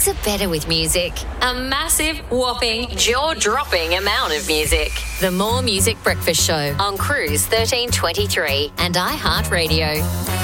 Things are better with music. A massive, whopping, jaw-dropping amount of music. The More Music Breakfast Show on Cruise 1323 and iHeartRadio.